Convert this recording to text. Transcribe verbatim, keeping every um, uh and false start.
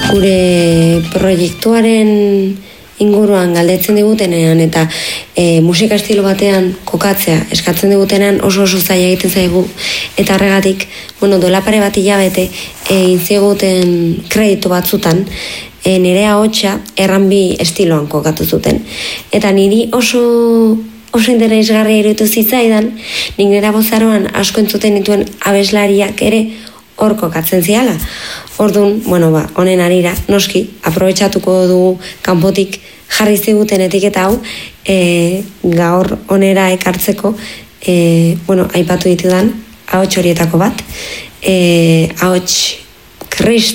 gure proiektuaren inguruan galdetzen digutenean eta e, musika estilo batean kokatzea eskatzen digutenean oso oso zaila egiten zaigu eta horregatik, bueno, dola pare bat hilabete egin ziguten kreditu batzutan e, nire ahotsa erranbi estiloan kokatu zuten. Eta niri oso oso interesgarria iruditu zitzaidan, nik nire bozaroan asko entzuten dituen abeslariak ere hor kokatzen ziala. Orduan, bueno, ba, honen arira, noski, aprobetxatuko dugu kanpotik jarri ziguten etiketa hau, e, gaur honera ekartzeko, e, bueno, aipatu ditudan, ahots horietako bat, e, ahots krist